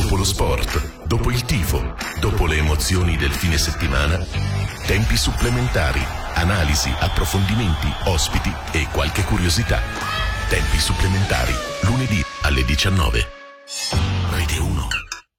Dopo lo sport, dopo il tifo, dopo le emozioni del fine settimana, tempi supplementari, analisi, approfondimenti, ospiti e qualche curiosità. Tempi supplementari, lunedì alle 19.